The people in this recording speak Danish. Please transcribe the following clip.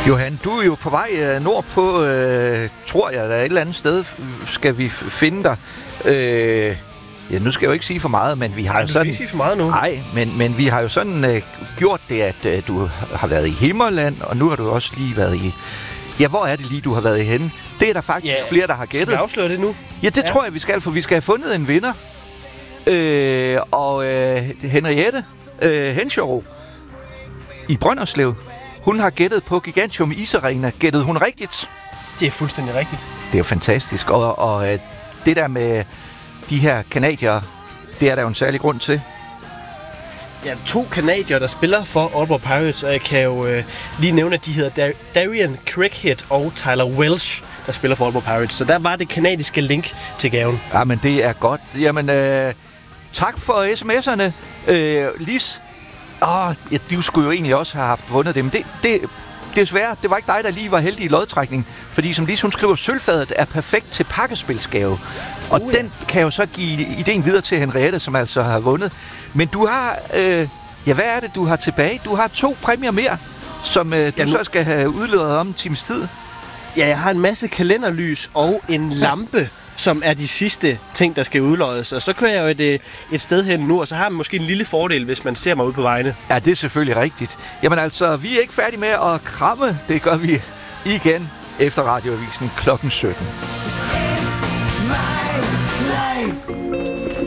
Johan, du er jo på vej nordpå, tror jeg, der er et eller andet sted, skal vi finde dig. Ja, nu skal jeg jo ikke sige for meget, men vi har jo sådan... ikke sige for meget nu. Nej, men vi har jo sådan gjort det, at du har været i Himmerland, og nu har du også lige været i... Ja, hvor er det lige, du har været i henne? Det er der faktisk flere, der har gættet. Skal vi afsløre det nu? Ja, det tror jeg, vi skal, for vi skal have fundet en vinder. Henriette Henshaw i Brønderslev, hun har gættet på Gigantium Isarena. Gættede hun rigtigt? Det er fuldstændig rigtigt. Det er jo fantastisk, og det der med de her kanadiere, det er der jo en særlig grund til. Ja, 2 kanadier, der spiller for Aalborg Pirates, og jeg kan jo lige nævne, at de hedder Darian Craighead og Tyler Welsh, der spiller for Aalborg Pirates. Så der var det kanadiske link til gaven. Ja, men det er godt. Jamen, tak for sms'erne. Lis, du skulle jo egentlig også have haft vundet dem. Desværre, det var ikke dig, der lige var heldig i lodtrækning. Fordi som Lis, hun skriver, sølvfadet er perfekt til pakkespilsgave. Og den kan jo så give ideen videre til Henriette, som altså har vundet. Men du har... hvad er det, du har tilbage? Du har 2 præmier mere, som du så skal have udleveret om en times tid. Ja, jeg har en masse kalenderlys og en lampe, som er de sidste ting, der skal udloddes. Og så kører jeg jo et sted hen nu, og så har man måske en lille fordel, hvis man ser mig ude på vejene. Ja, det er selvfølgelig rigtigt. Jamen altså, vi er ikke færdige med at kramme. Det gør vi igen efter Radioavisen kl. 17. It's my life.